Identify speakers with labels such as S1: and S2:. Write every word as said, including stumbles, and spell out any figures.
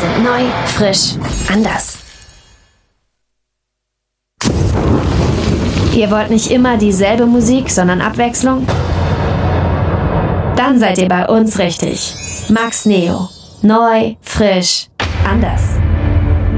S1: sind neu, frisch, anders. Ihr wollt nicht immer dieselbe Musik, sondern Abwechslung? Dann seid ihr bei uns richtig. Max Neo. Neu, frisch, anders.